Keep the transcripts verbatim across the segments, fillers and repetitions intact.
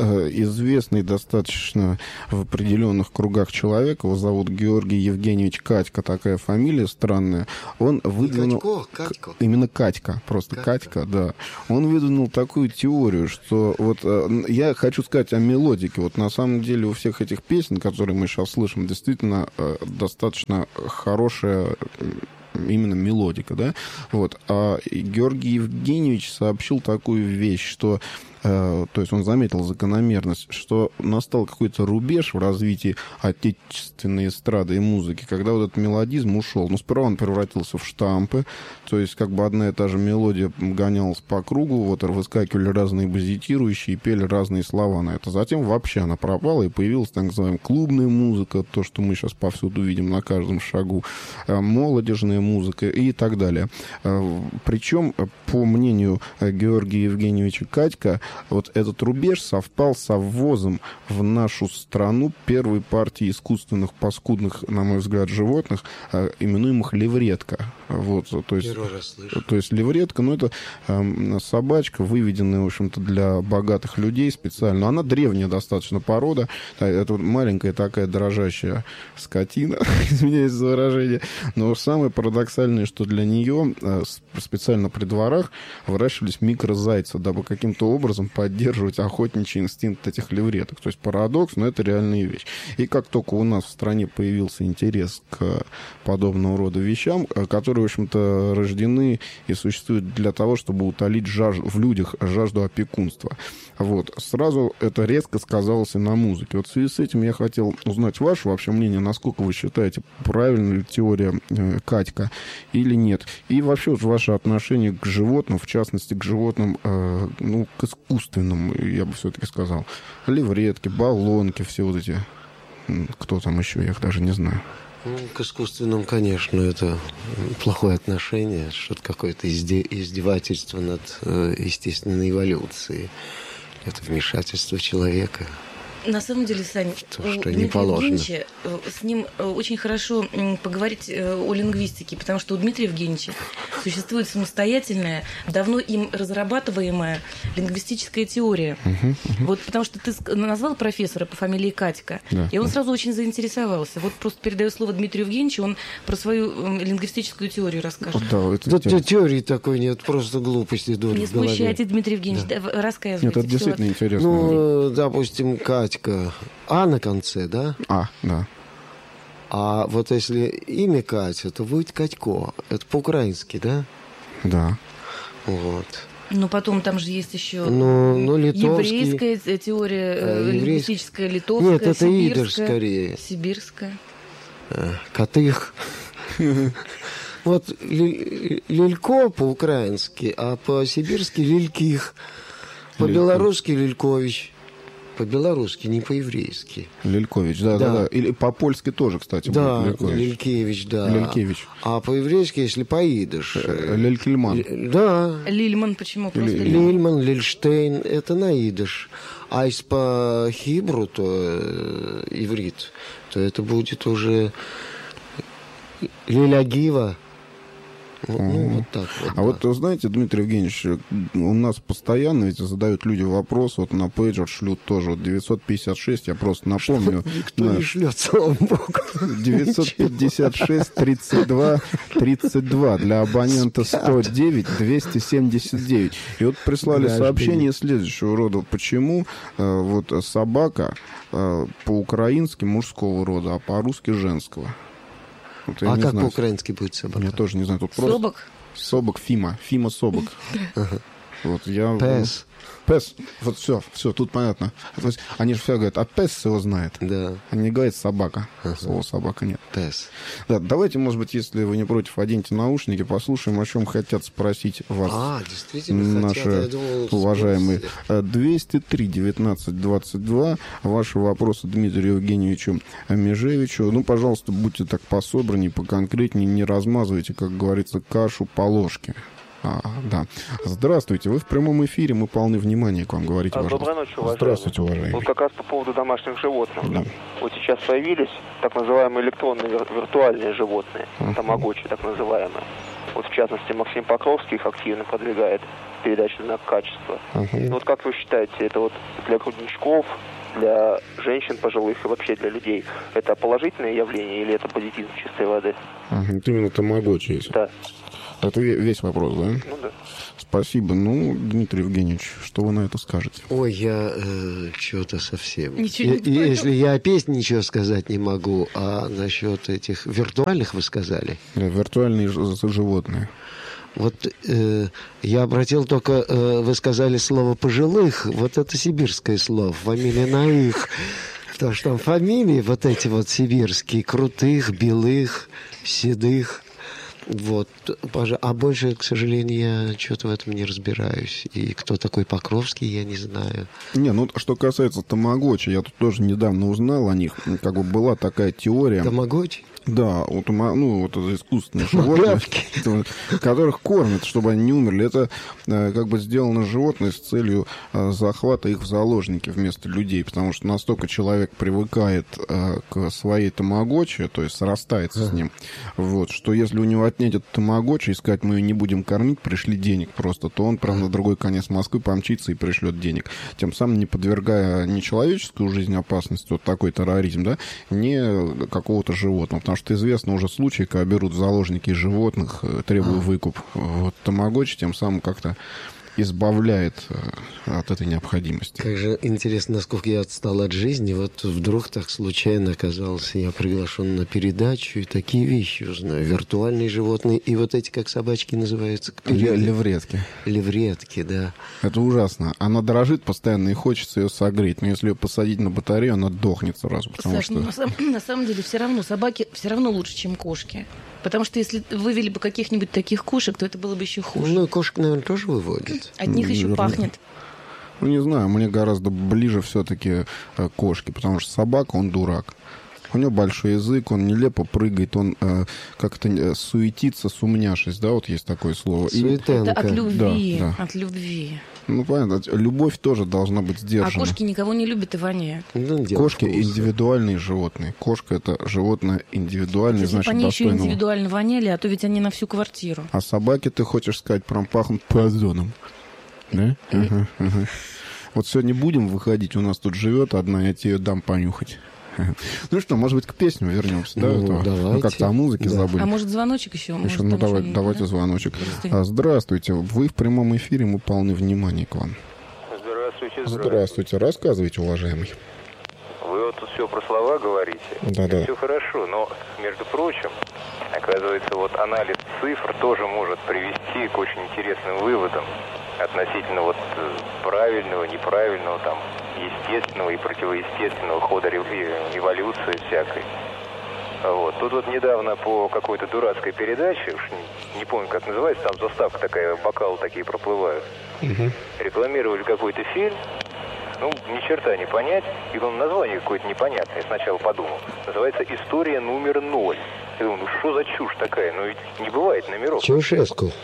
э, известный достаточно в определенных кругах человек, его зовут Георгий Евгеньевич Катька, такая фамилия странная. Он выдвинул... Катько, Катько. Именно Катька, просто Катька. Катька, да. Он выдвинул такую теорию, что вот э, я хочу сказать о мелодике. Вот на самом деле у всех этих песен, которые мы сейчас слышим, действительно э, достаточно хорошая именно мелодика, да. Вот. А Георгий Евгеньевич сообщил такую вещь, что то есть он заметил закономерность, что настал какой-то рубеж в развитии отечественной эстрады и музыки, когда вот этот мелодизм ушел. Ну, сперва он превратился в штампы, то есть как бы одна и та же мелодия гонялась по кругу, вот выскакивали разные базитирующие и пели разные слова на это. Затем вообще она пропала, и появилась так называемая клубная музыка, то, что мы сейчас повсюду видим на каждом шагу, молодежная музыка и так далее. Причем, по мнению Георгия Евгеньевича Катька, вот этот рубеж совпал со ввозом в нашу страну первой партии искусственных, паскудных, на мой взгляд, животных, именуемых левретка. Вот, то есть, то есть левретка, ну, это э, собачка, выведенная, в общем-то, для богатых людей специально. Она древняя достаточно порода. Это маленькая такая дрожащая скотина, извиняюсь за выражение. Но самое парадоксальное, что для нее э, специально при дворах выращивались микрозайцы, дабы каким-то образом поддерживать охотничий инстинкт этих левреток. То есть парадокс, но это реальная вещь. И как только у нас в стране появился интерес к подобного рода вещам, которые, в общем-то, рождены и существуют для того, чтобы утолить жажду, в людях жажду опекунства. Вот. Сразу это резко сказалось и на музыке. Вот в связи с этим я хотел узнать ваше вообще мнение, насколько вы считаете, правильна ли теория э, Катька или нет. И вообще вот ваше отношение к животным, в частности, к животным, э, ну, к искусственным, я бы все-таки сказал. Левретки, баллонки, все вот эти... Кто там еще, я их даже не знаю. Ну, к искусственным, конечно, это плохое отношение, что-то какое-то изде- издевательство над э, естественной эволюцией. Это вмешательство человека. На самом деле, Сань, то, что не положено. Евгеньевича, с ним очень хорошо поговорить о лингвистике, потому что у Дмитрия Евгеньевича существует самостоятельная, давно им разрабатываемая лингвистическая теория. Uh-huh, uh-huh. Вот потому что ты назвал профессора по фамилии Катька, да, и он да. сразу очень заинтересовался. Вот просто передаю слово Дмитрию Евгеньевичу, он про свою лингвистическую теорию расскажет. Да, это да, теории такой нет, просто глупости идут не в голове. Не смущайте, Дмитрий Евгеньевич, да. Да, рассказывайте. Нет, это действительно все. интересно. Ну, допустим, Катька. А на конце, да? А, да. А вот если имя Катя, то будет Катько. Это по-украински, да? Да. Вот. Но потом там же есть еще ну, ну, литовский... еврейская теория, э, лингвистическая, литовская, нет, это сибирская. идиш скорее. Сибирская. Катых. Вот лилько по-украински, а по-сибирски лильких. По-белорусски лилькович. По-белорусски, не по-еврейски. Лилькович, да, да, да. да. Или по-польски тоже, кстати, да, будет Лилькович. Лилькевич, да. Лилькевич. А по-еврейски, если по-идыш. Лилькельман. Да. Лильман, почему просто Лильман? Лильман, Лильштейн, это на идыш. А если по-хибру, то э, иврит, то это будет уже Лилягива. Вот, ну, вот так вот, а да. вот, знаете, Дмитрий Евгеньевич, у нас постоянно ведь задают люди вопросы, вот на пейджер шлют тоже, вот девятьсот пятьдесят шесть, я просто напомню. Никто да. не шлет, слава богу. девятьсот пятьдесят шесть тридцать два тридцать два для абонента сто девять двести семьдесят девять. И вот прислали Граждане. сообщение следующего рода. Почему э, вот собака э, по-украински мужского рода, а по-русски женского? Вот а как знаю. по-украински будет собака? Я тоже не знаю. Тут Собак? Просто... Собак, Фима. Фима Собак. Вот я... Пес. Пес. Вот все, все, тут понятно. То есть они же все говорят, а пес его знает. Да. Они не говорят собака. Слова собака нет. Пес. Да, давайте, может быть, если вы не против, оденьте наушники, послушаем, о чем хотят спросить вас. А, действительно наши хотят. Думал, уважаемые. двести три девятнадцать двадцать два. Ваши вопросы Дмитрию Евгеньевичу Межевичу. Ну, пожалуйста, будьте так пособраннее, поконкретнее, не размазывайте, как говорится, кашу по ложке. А, да. Здравствуйте, вы в прямом эфире, мы полны внимания к вам говорить. А, доброй ночи, уважаемые. Здравствуйте, уважаемые. Вот как раз по поводу домашних животных. Да. Вот сейчас появились так называемые электронные вир- виртуальные животные, uh-huh. тамагочи так называемые. Вот в частности Максим Покровский их активно продвигает, передачу «Знак качества». Uh-huh. Вот как вы считаете, это вот для грудничков, для женщин пожилых и вообще для людей, это положительное явление или это позитив чистой воды? Uh-huh. Это именно тамагочи есть. Да. Это весь вопрос, да? Ну да. Спасибо. Ну, Дмитрий Евгеньевич, что вы на это скажете? Ой, я э, что-то совсем... Ничего не И- понял. Если я о песне ничего сказать не могу, а насчет этих виртуальных вы сказали? Да, виртуальные ж- животные. Вот э, я обратил только, э, вы сказали слово «пожилых», вот это сибирское слово, фамилия на «их». Потому что там фамилии вот эти вот сибирские, крутых, белых, седых. Вот, пожа- а больше, к сожалению, я что-то в этом не разбираюсь. И кто такой Покровский, я не знаю. Не, ну, что касается тамагочи, я тут тоже недавно узнал о них. Как бы была такая теория. Тамагочи? Да, вот, тама- ну, вот это искусственные животные, которых кормят, чтобы они не умерли. Это э, как бы сделано животное с целью э, захвата их в заложники вместо людей, потому что настолько человек привыкает э, к своей тамагочи, то есть срастается с ним, вот, что если у него отнять этот тамагочи и сказать, мы ее не будем кормить, пришли денег просто, то он, правда, на другой конец Москвы помчится и пришлет денег, тем самым не подвергая ни человеческую жизнь опасности, вот такой терроризм, да, ни какого-то животного. Потому что известно уже случаи, когда берут в заложники животных, требуя выкуп. Вот тамагочи тем самым как-то избавляет от этой необходимости. Как же интересно, насколько я отстал от жизни. Вот вдруг так случайно оказался я приглашен на передачу, и такие вещи узнаю. Виртуальные животные, и вот эти, как собачки называются? Ле- Левретки. Левретки, да. Это ужасно. Она дрожит постоянно, и хочется ее согреть. Но если ее посадить на батарею, она дохнет сразу. Потому Саш, что... ну, на, сам- на самом деле все равно собаки все равно лучше, чем кошки. Потому что если вывели бы каких-нибудь таких кошек, то это было бы еще хуже. Ну, и кошек, наверное, тоже выводят. От них еще Наверное. пахнет. Ну, не знаю, мне гораздо ближе все-таки э, кошки, потому что собака, он дурак. У него большой язык, он нелепо прыгает, он э, как-то э, суетится, сумняшись, да, вот есть такое слово. И, Суетенка. Это от любви. Да, да. От любви. ну, понятно, любовь тоже должна быть А сдержана. кошки никого не любят и воняют. Ну, дело Кошки вкуса. индивидуальные животные. Кошка — это животное индивидуальное, Если бы значит, они еще достойного. индивидуально воняли, а то ведь они на всю квартиру. А собаки, ты хочешь сказать, прям пахнут позоном. Да? Ага, ага. Вот сегодня будем выходить, у нас тут живет одна, я тебе дам понюхать. Ну что, может быть, к песням вернемся, да? Ну, этого? Мы давайте. как-то о музыке Да. забыли. А может, звоночек еще? Может, Еще, ну, там давай, что-нибудь, давайте да? звоночек. Здравствуйте. А, Здравствуйте, вы в прямом эфире, мы полны внимания к вам. Здравствуйте, Здравствуйте, рассказывайте, уважаемый. Вы вот тут все про слова говорите. Да-да. Все хорошо, но, между прочим, оказывается, вот анализ цифр тоже может привести к очень интересным выводам относительно вот э, правильного, неправильного, там, естественного и противоестественного хода рев- э, эволюции всякой. Вот. Тут вот недавно по какой-то дурацкой передаче, уж не, не помню, как называется, там заставка такая, бокалы такие проплывают, рекламировали какой-то фильм. Ну, ни черта не понять. И он название какое-то непонятное. Я сначала подумал. Называется «История номер ноль». Я думаю, ну что за чушь такая? Ну ведь не бывает номеров. Чаушеску.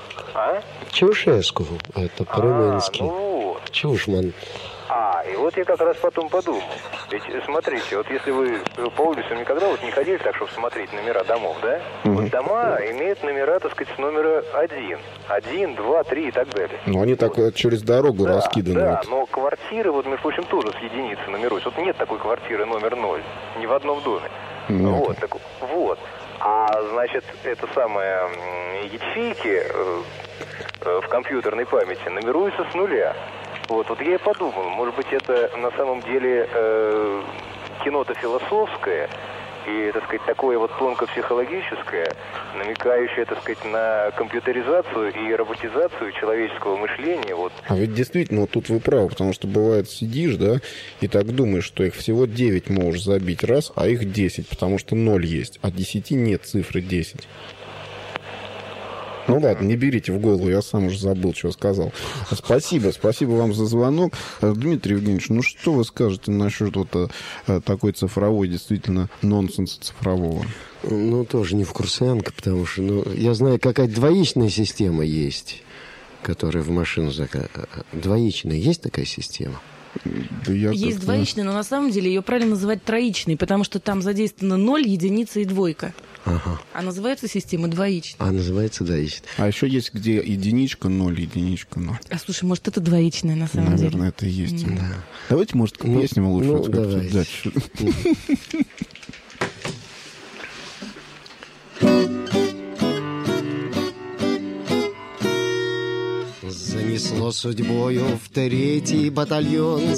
А? Чаушеску. Это А, по-румынски. ну вот. Чушман. А, и вот я как раз потом подумал. Ведь смотрите, вот если вы по улицам никогда вот не ходили так, чтобы смотреть номера домов, да? Вот дома имеют номера, так сказать, с номера один. Один, два, три и так далее. Ну, они так э, через дорогу Да, раскиданы. да, вот. но квартиры, вот, между прочим, тоже с единицы номеруются. Вот нет такой квартиры номер ноль, ни в одном доме. Нет. Вот, так, вот. А, значит, это самое, м, ячейки э, э, в компьютерной памяти номеруются с нуля. Вот, вот я и подумал, может быть, это на самом деле э, кино-то философское, и, так сказать, такое вот тонко-психологическое, намекающее, так сказать, на компьютеризацию и роботизацию человеческого мышления. Вот. А ведь действительно, вот тут вы правы, потому что бывает сидишь, да, и так думаешь, что их всего девять можешь забить раз, а их десять, потому что ноль есть, а десяти нет цифры десять. Ну ладно, не берите в голову, я сам уже забыл, что сказал. Спасибо, спасибо вам за звонок. Дмитрий Евгеньевич, ну что вы скажете насчет вот а, такой цифровой, действительно, нонсенса цифрового? Ну, тоже не в курсанка, потому что, ну, я знаю, какая-то двоичная система есть, которая в машину зака... Двоичная. Есть такая система? Да я Есть как-то- двоичный, но на самом деле ее правильно называть троичный, потому что там задействовано ноль, единица и двойка. Ага. А называется система двоичная. А называется двоичная. А еще есть, где единичка, ноль, единичка, ноль. А слушай, может, это двоичная на самом деле? Наверное, это и есть. М. Да. Давайте, может, к Ну, песням лучше ну, вот как-то давайте. дальше. Занесло судьбою в третий батальон.